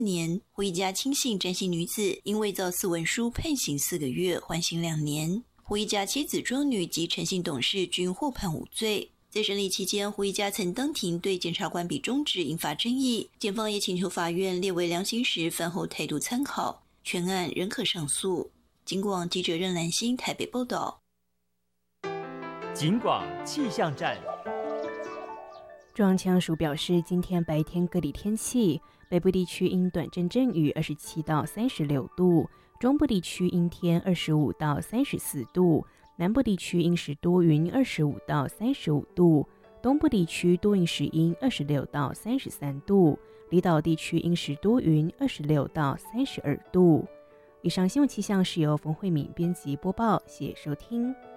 年，胡一家亲信詹姓女子因伪造私文书判刑4个月，缓刑2年。胡一家妻子庄女及陈姓董事均获判无罪。在审理期间，胡一家曾登庭对检察官比中指引发争议，检方也请求法院列为量刑时饭后态度参考，全案仍可上诉。警广记者任兰心台北报道。 警广气象站。 中央气象署表示，今天白天各地天气，北部地区因短阵阵雨27到36度，中部地区阴天25到34度，南部地区阴时多云25到35度，东部地区多云时阴26到33度，离岛地区阴时多云26到32度。以上新闻气象是由冯慧敏编辑播报，谢谢收听。